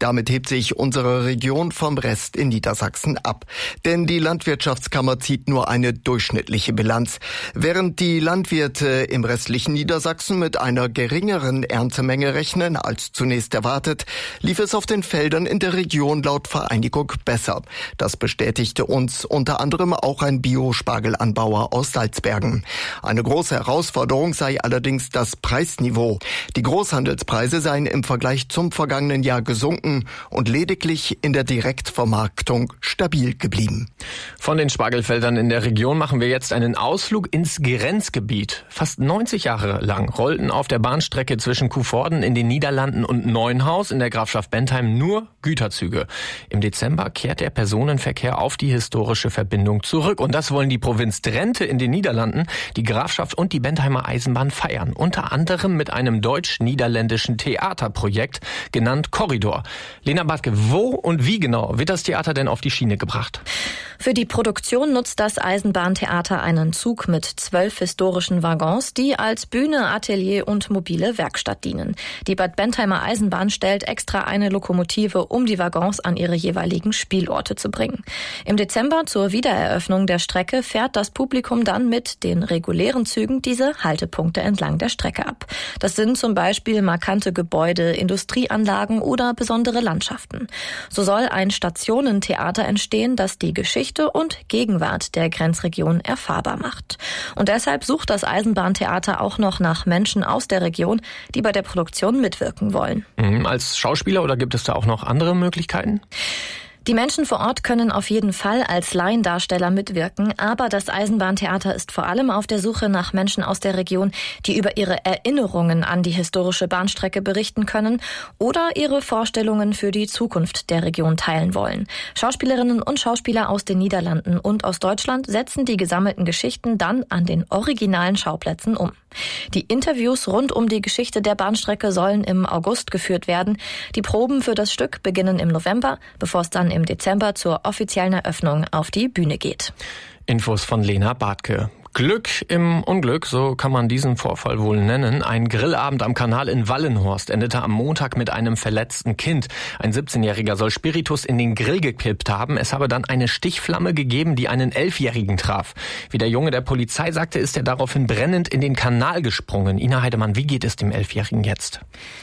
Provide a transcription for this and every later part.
Damit hebt sich unsere Region vom Rest in Niedersachsen ab. Denn die Landwirtschaftskammer zieht nur eine durchschnittliche Bilanz. Während die Landwirte im restlichen Niedersachsen mit einer geringeren Erntemenge rechnen als zunächst erwartet, lief es auf den Feldern in der Region laut Vereinigung besser. Das bestätigte uns unter anderem auch ein Bio-Spargelanbauer aus Salzbergen. Eine große Herausforderung sei allerdings das Preisniveau. Die Großhandelspreise seien im Vergleich zum vergangenen Jahr gesunken und lediglich in der Direktvermarktung stabil geblieben. Von den Spargelfeldern in der Region machen wir jetzt einen Ausflug ins Grenzgebiet. Fast 90 Jahre lang rollten auf der Bahnstrecke zwischen Coevorden in den Niederlanden und Neuenhaus in der Grafschaft Bentheim nur Güterzüge. Im Dezember kehrt der Personenverkehr auf die historische Verbindung zurück. Und das wollen die Provinz Drenthe in den Niederlanden, die Grafschaft und die Bentheimer Eisenbahn feiern. Unter anderem mit einem deutsch-niederländischen Theaterprojekt, genannt Korridor. Lena Bartke, wo und wie genau wird das Theater denn auf die Schiene gebracht? Für die Produktion nutzt das Eisenbahntheater einen Zug mit 12 historischen Waggons, die als Bühne, Atelier und mobile Werkstatt dienen. Die Bad Bentheimer Eisenbahn stellt extra eine Lokomotive, um die Waggons an ihre jeweiligen Spielorte zu bringen. Im Dezember zur Wiedereröffnung der Strecke fährt das Publikum dann mit den regulären Zügen diese Haltepunkte entlang der Strecke ab. Das sind zum Beispiel markante Gebäude, Industrieanlagen oder besondere Landschaften. So soll ein Stationentheater entstehen, das die Geschichte und Gegenwart der Grenzregion erfahrbar macht. Und deshalb sucht das Eisenbahntheater auch noch nach Menschen aus der Region, die bei der Produktion mitwirken wollen. Als Schauspieler oder gibt es da auch noch andere Möglichkeiten? Die Menschen vor Ort können auf jeden Fall als Laiendarsteller mitwirken, aber das Eisenbahntheater ist vor allem auf der Suche nach Menschen aus der Region, die über ihre Erinnerungen an die historische Bahnstrecke berichten können oder ihre Vorstellungen für die Zukunft der Region teilen wollen. Schauspielerinnen und Schauspieler aus den Niederlanden und aus Deutschland setzen die gesammelten Geschichten dann an den originalen Schauplätzen um. Die Interviews rund um die Geschichte der Bahnstrecke sollen im August geführt werden. Die Proben für das Stück beginnen im November, bevor es dann im Dezember zur offiziellen Eröffnung auf die Bühne geht. Infos von Lena Bartke. Glück im Unglück, so kann man diesen Vorfall wohl nennen. Ein Grillabend am Kanal in Wallenhorst endete am Montag mit einem verletzten Kind. Ein 17-Jähriger soll Spiritus in den Grill gekippt haben. Es habe dann eine Stichflamme gegeben, die einen 11-Jährigen traf. Wie der Junge der Polizei sagte, ist er daraufhin brennend in den Kanal gesprungen. Ina Heidemann, wie geht es dem 11-Jährigen jetzt?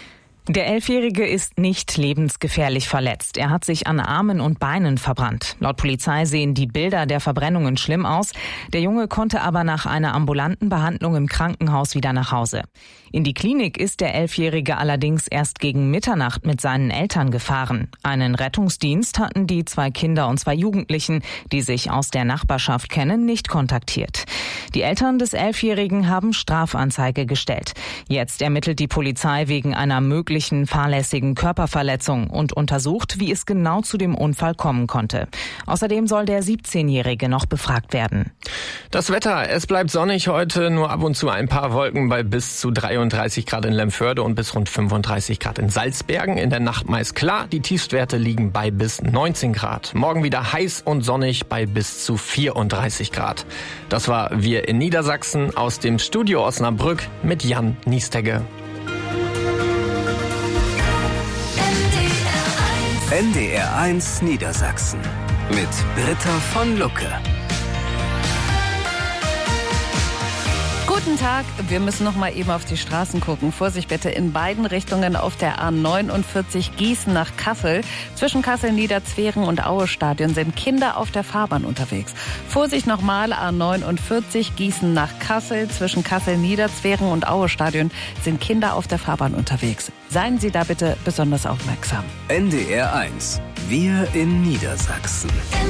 Der 11-Jährige ist nicht lebensgefährlich verletzt. Er hat sich an Armen und Beinen verbrannt. Laut Polizei sehen die Bilder der Verbrennungen schlimm aus. Der Junge konnte aber nach einer ambulanten Behandlung im Krankenhaus wieder nach Hause. In die Klinik ist der 11-Jährige allerdings erst gegen Mitternacht mit seinen Eltern gefahren. Einen Rettungsdienst hatten die 2 Kinder und 2 Jugendlichen, die sich aus der Nachbarschaft kennen, nicht kontaktiert. Die Eltern des 11-Jährigen haben Strafanzeige gestellt. Jetzt ermittelt die Polizei wegen einer möglichen fahrlässigen Körperverletzung und untersucht, wie es genau zu dem Unfall kommen konnte. Außerdem soll der 17-Jährige noch befragt werden. Das Wetter, es bleibt sonnig heute, nur ab und zu ein paar Wolken bei bis zu 33 Grad in Lemförde und bis rund 35 Grad in Salzbergen. In der Nacht meist klar, die Tiefstwerte liegen bei bis 19 Grad. Morgen wieder heiß und sonnig bei bis zu 34 Grad. Das war Wir in Niedersachsen aus dem Studio Osnabrück mit Jan Niestegge. NDR 1 Niedersachsen mit Britta von Lucke. Guten Tag, wir müssen noch mal eben auf die Straßen gucken. Vorsicht bitte in beiden Richtungen auf der A49 Gießen nach Kassel. Zwischen Kassel-Niederzweren und Aue-Stadion sind Kinder auf der Fahrbahn unterwegs. Vorsicht nochmal, A49 Gießen nach Kassel. Zwischen Kassel-Niederzweren und Aue-Stadion sind Kinder auf der Fahrbahn unterwegs. Seien Sie da bitte besonders aufmerksam. NDR 1, wir in Niedersachsen.